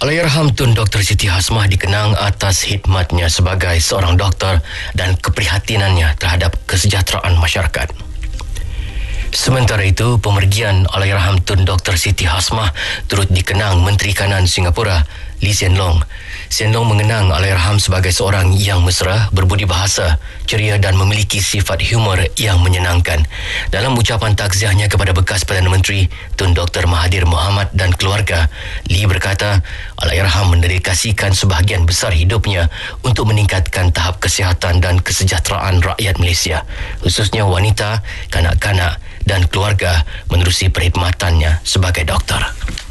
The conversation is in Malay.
Allahyarham Tun Dr. Siti Hasmah dikenang atas khidmatnya sebagai seorang doktor dan keprihatinannya terhadap kesejahteraan masyarakat. Sementara itu, pemergian Allahyarham Tun Dr. Siti Hasmah turut dikenang Menteri Kanan Singapura, Lee Hsien Loong. Hsien Loong mengenang Allahyarham sebagai seorang yang mesra, berbudi bahasa, ceria dan memiliki sifat humor yang menyenangkan. Dalam ucapan takziahnya kepada bekas Perdana Menteri Tun Dr. Mahathir Mohamad dan keluarga, Lee berkata Allahyarham mendedikasikan sebahagian besar hidupnya untuk meningkatkan tahap kesihatan dan kesejahteraan rakyat Malaysia, khususnya wanita, kanak-kanak dan keluarga menerusi perkhidmatannya sebagai doktor.